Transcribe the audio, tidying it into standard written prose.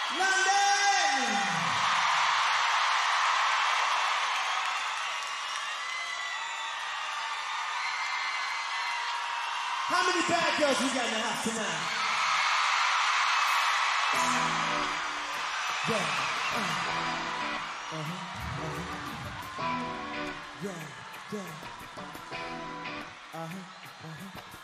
London! How many bad girls we got in the house tonight? Yeah. Yeah. Yeah.